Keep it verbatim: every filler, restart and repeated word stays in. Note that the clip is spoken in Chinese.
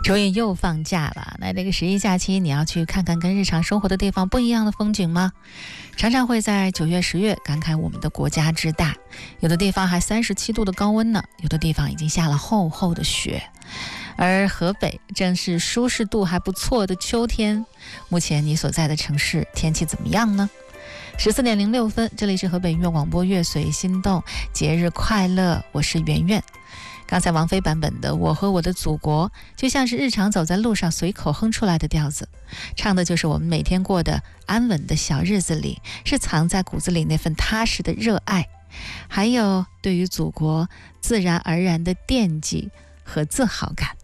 周一又放假了，那这个十一假期你要去看看跟日常生活的地方不一样的风景吗？常常会在九月十月感慨我们的国家之大，有的地方还三十七度的高温呢，有的地方已经下了厚厚的雪。而河北正是舒适度还不错的秋天，目前你所在的城市天气怎么样呢？十四点零六分，这里是河北音乐广播乐随心动，节日快乐，我是圆圆。刚才王菲版本的《我和我的祖国》就像是日常走在路上随口哼出来的调子，唱的就是我们每天过的安稳的小日子里，是藏在骨子里那份踏实的热爱，还有对于祖国自然而然的惦记和自豪感。